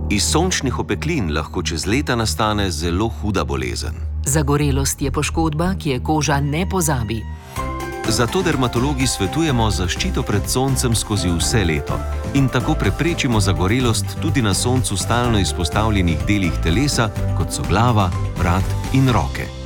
Iz sončnih opeklin lahko čez leta nastane zelo huda bolezen. Zagorelost je poškodba, ki je koža ne pozabi. Zato dermatologi svetujemo zaščito pred soncem skozi vse leto in tako preprečimo zagorelost tudi na soncu stalno izpostavljenih delih telesa, kot so glava, vrat in roke.